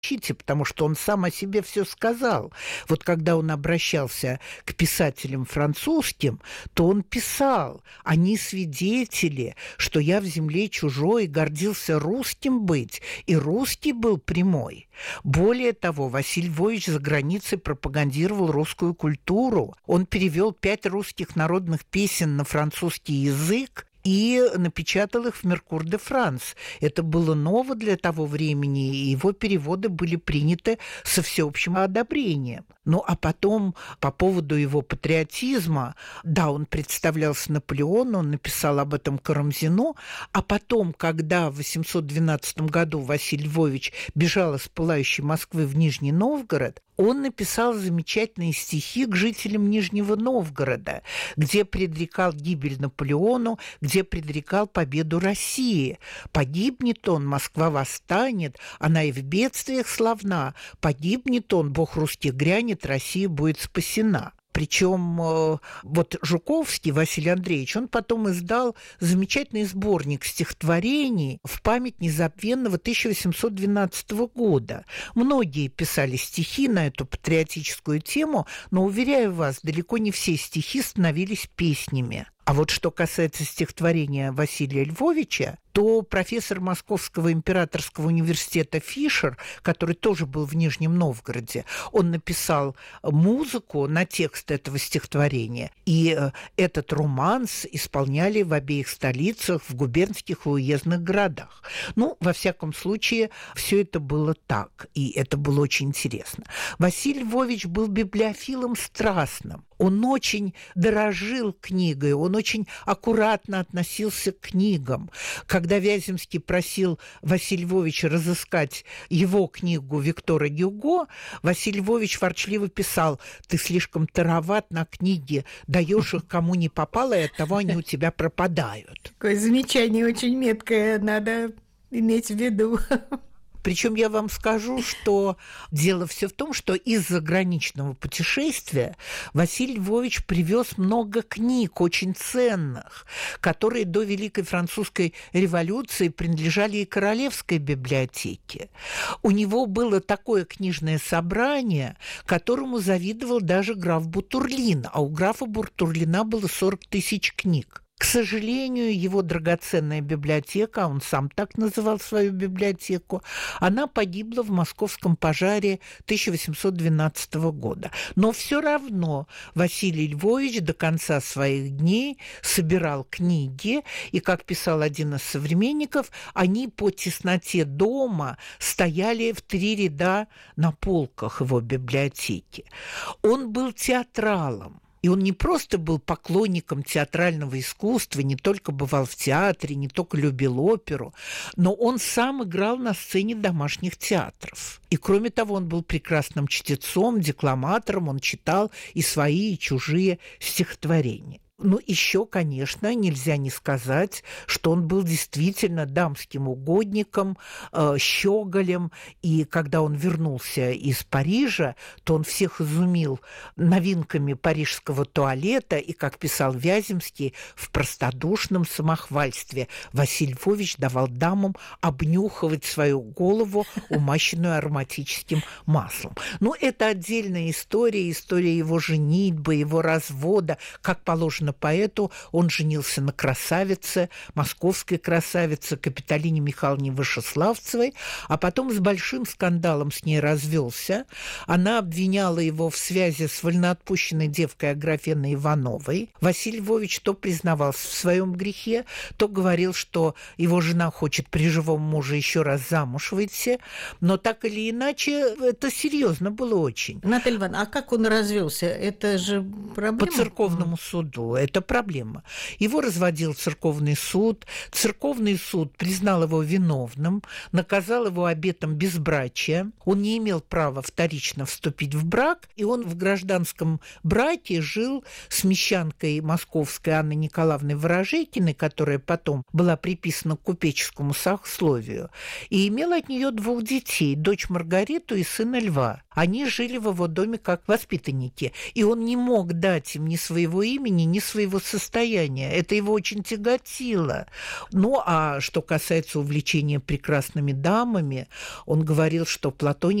потому что он сам о себе все сказал. Вот когда он обращался к писателям французским, то он писал: «Они свидетели, что я в земле чужой гордился русским быть, и русский был прямой». Более того, Василий Львович за границей пропагандировал русскую культуру. Он перевел 5 русских народных песен на французский язык и напечатал их в «Меркур де Франс». Это было ново для того времени, и его переводы были приняты со всеобщим одобрением. Ну, а потом, по поводу его патриотизма, да, он представлялся Наполеону, он написал об этом Карамзину, а потом, когда в 812 году Василий Львович бежал из пылающей Москвы в Нижний Новгород, он написал замечательные стихи к жителям Нижнего Новгорода, где предрекал гибель Наполеону, где предрекал победу России. «Погибнет он, Москва восстанет, она и в бедствиях славна. Погибнет он, Бог русских грянет, Россия будет спасена». Причем вот Жуковский Василий Андреевич, он потом издал замечательный сборник стихотворений в память незабвенного 1812 года. Многие писали стихи на эту патриотическую тему, но, уверяю вас, далеко не все стихи становились песнями. А вот что касается стихотворения Василия Львовича, то профессор Московского императорского университета Фишер, который тоже был в Нижнем Новгороде, он написал музыку на текст этого стихотворения, и этот романс исполняли в обеих столицах, в губернских и уездных городах. Ну, во всяком случае, все это было так, и это было очень интересно. Василий Львович был библиофилом страстным. Он очень дорожил книгой, он очень аккуратно относился к книгам. Когда Вяземский просил Василия Львовича разыскать его книгу Виктора Гюго, Василий Львович ворчливо писал: «Ты слишком тароват на книги, даешь их кому не попало, и оттого они у тебя пропадают». Такое замечание очень меткое, надо иметь в виду. Причем я вам скажу, что дело все в том, что из заграничного путешествия Василий Львович привез много книг, очень ценных, которые до Великой Французской революции принадлежали и Королевской библиотеке. У него было такое книжное собрание, которому завидовал даже граф Бутурлин, а у графа Бутурлина было 40 тысяч книг. К сожалению, его драгоценная библиотека, он сам так называл свою библиотеку, она погибла в московском пожаре 1812 года. Но все равно Василий Львович до конца своих дней собирал книги, и, как писал один из современников, они по тесноте дома стояли в 3 ряда на полках его библиотеки. Он был театралом. И он не просто был поклонником театрального искусства, не только бывал в театре, не только любил оперу, но он сам играл на сцене домашних театров. И кроме того, он был прекрасным чтецом, декламатором, он читал и свои, и чужие стихотворения. Ну, еще, конечно, нельзя не сказать, что он был действительно дамским угодником, щеголем, и когда он вернулся из Парижа, то он всех изумил новинками парижского туалета, и, как писал Вяземский, в простодушном самохвальстве Василий Львович давал дамам обнюхивать свою голову, умащенную ароматическим маслом. Ну, это отдельная история его женитьбы, его развода, как положено поэту. Он женился на красавице, московской красавице Капитолине Михайловне Вышеславцевой, а потом с большим скандалом с ней развелся. Она обвиняла его в связи с вольноотпущенной девкой Аграфеной Ивановой. Василий Львович то признавался в своем грехе, то говорил, что его жена хочет при живом муже еще раз замуж выйти, но так или иначе это серьезно было очень. Наталья Ивановна, а как он развелся? Это же проблема? По церковному суду. Это проблема. Его разводил церковный суд. Церковный суд признал его виновным, наказал его обетом безбрачия. Он не имел права вторично вступить в брак, и он в гражданском браке жил с мещанкой московской Анной Николаевной Ворожейкиной, которая потом была приписана к купеческому сословию, и имел от нее 2 детей, дочь Маргариту и сына Льва. Они жили в его доме как воспитанники, и он не мог дать им ни своего имени, ни своего состояния. Это его очень тяготило. Ну, а что касается увлечения прекрасными дамами, он говорил, что Платоний